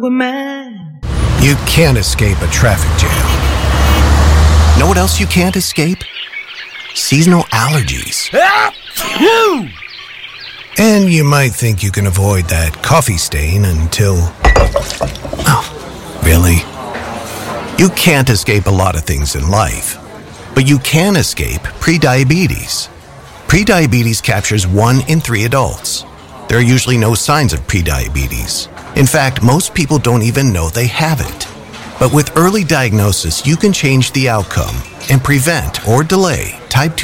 were mine. You can't escape a traffic jam. Know what else you can't escape? Seasonal allergies. And you might think you can avoid that coffee stain until... Oh, really? You can't escape a lot of things in life, but you can escape prediabetes. Prediabetes captures 1 in 3 adults. There are usually no signs of prediabetes. In fact, most people don't even know they have it. But with early diagnosis, you can change the outcome and prevent or delay type 2